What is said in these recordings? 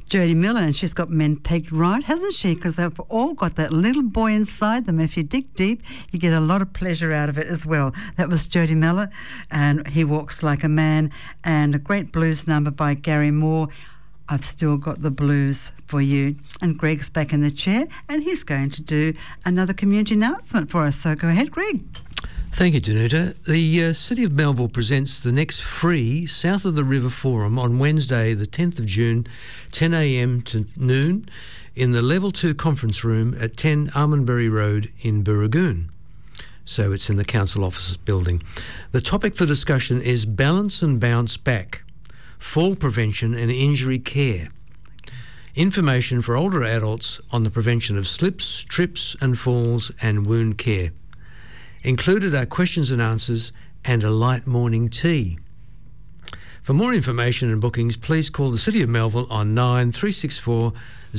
Jodie Miller, and she's got men pegged right, hasn't she? Because they've all got that little boy inside them. If you dig deep, you get a lot of pleasure out of it as well. That was Jodie Miller, and He Walks Like a Man, and a great blues number by Gary Moore, I've Still Got the Blues for You. And Greg's back in the chair, and he's going to do another community announcement for us. So go ahead, Greg. Thank you, Danuta. The City of Melville presents the next free South of the River Forum on Wednesday, the 10th of June, 10 a.m. to noon, in the Level 2 conference room at 10 Almondbury Road in Burragoon. So it's in the council offices building. The topic for discussion is balance and bounce back, fall prevention and injury care. Information for older adults on the prevention of slips, trips and falls and wound care. Included are questions and answers and a light morning tea. For more information and bookings, please call the City of Melville on 9364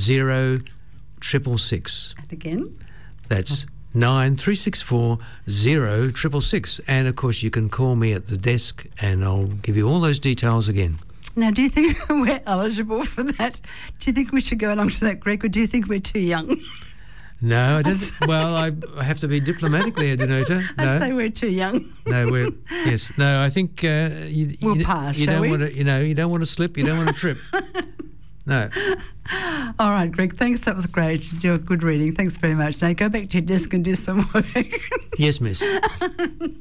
0666. And again? That's 9364 0666. And of course you can call me at the desk and I'll give you all those details again. Now, do you think we're eligible for that? Do you think we should go along to that, Greg, or do you think we're too young? No, I don't. Well, I have to be diplomatic there, Danuta. No. I say we're too young. No, yes. No, I think we'll pass. You shall don't we? want to. You don't want to slip. You don't want to trip. No. All right, Greg. Thanks. That was great. You do a good reading. Thanks very much. Now go back to your desk and do some work. Yes, miss.